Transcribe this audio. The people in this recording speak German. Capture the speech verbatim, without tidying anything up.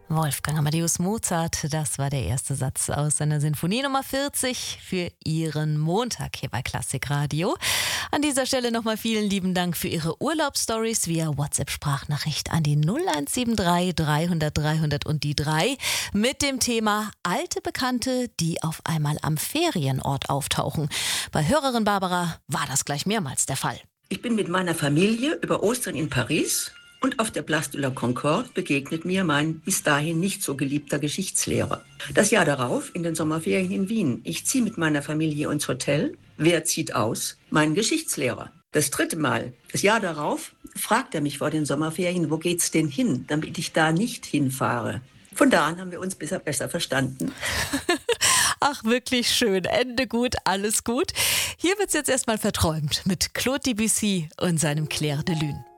Wolfgang Amadeus Mozart, das war der erste Satz aus seiner Sinfonie Nummer vierzig für Ihren Montag hier bei Klassikradio. An dieser Stelle nochmal vielen lieben Dank für Ihre Urlaubsstories via WhatsApp-Sprachnachricht an die null eins sieben drei dreihundert dreihundert und die drei mit dem Thema alte Bekannte, die auf einmal am Ferienort auftauchen. Bei Hörerin Barbara war das gleich mehrmals der Fall. Ich bin mit meiner Familie über Ostern in Paris. Und auf der Place de la Concorde begegnet mir mein bis dahin nicht so geliebter Geschichtslehrer. Das Jahr darauf in den Sommerferien in Wien. Ich ziehe mit meiner Familie ins Hotel. Wer zieht aus? Mein Geschichtslehrer. Das dritte Mal, das Jahr darauf, fragt er mich vor den Sommerferien, wo geht's denn hin, damit ich da nicht hinfahre. Von da an haben wir uns besser, besser verstanden. Ach, wirklich schön. Ende gut, alles gut. Hier wird's jetzt erstmal verträumt mit Claude Debussy und seinem Clair de Lune.